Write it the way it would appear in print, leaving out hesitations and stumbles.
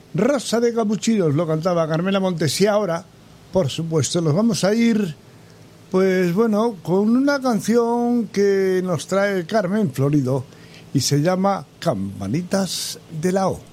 Rosa de Capuchinos lo cantaba Carmela Montes y ahora, por supuesto, nos vamos a ir, pues bueno, con una canción que nos trae Carmen Florido y se llama Campanitas de la O.